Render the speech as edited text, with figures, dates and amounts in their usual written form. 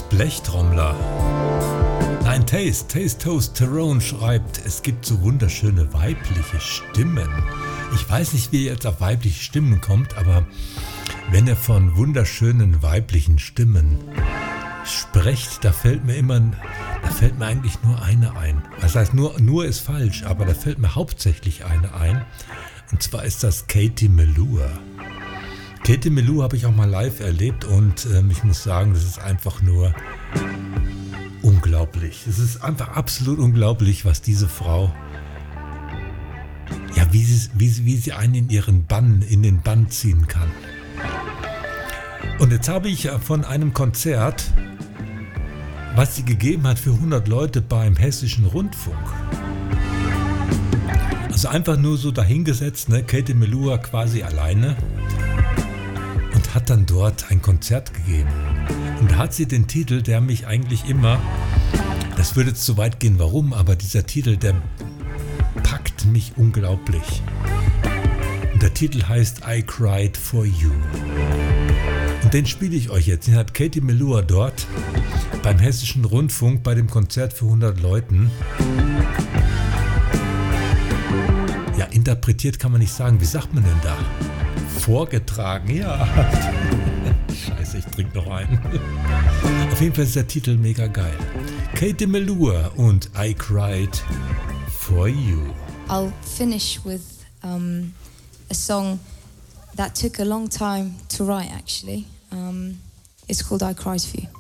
Blechtrommler. Nein, Taste Toast Tyrone schreibt, es gibt so wunderschöne weibliche Stimmen. Ich weiß nicht, wie er jetzt auf weibliche Stimmen kommt, aber wenn er von wunderschönen weiblichen Stimmen spricht, da fällt mir eigentlich nur eine ein. Das heißt, nur ist falsch, aber da fällt mir hauptsächlich eine ein. Und zwar ist das Katie Melua. Katie Melua habe ich auch mal live erlebt und ich muss sagen, das ist einfach nur unglaublich. Es ist einfach absolut unglaublich, was diese Frau, ja, wie sie einen in den Bann ziehen kann. Und jetzt habe ich von einem Konzert, was sie gegeben hat für 100 Leute beim Hessischen Rundfunk. Also einfach nur so dahingesetzt, ne? Katie Melua quasi alleine und hat dann dort ein Konzert gegeben. Und da hat sie den Titel, der mich eigentlich immer, das würde jetzt zu weit gehen, warum, aber dieser Titel, der packt mich unglaublich. Und der Titel heißt I Cried for You. Und den spiele ich euch jetzt. Den hat Katie Melua dort beim Hessischen Rundfunk bei dem Konzert für 100 Leuten. Ja, interpretiert kann man nicht sagen. Wie sagt man denn da? Vorgetragen, ja. Scheiße, ich trinke noch einen. Auf jeden Fall ist der Titel mega geil. Katie Melua und I Cried for You. I'll finish with a song that took a long time to write, actually. It's called I Cried for You.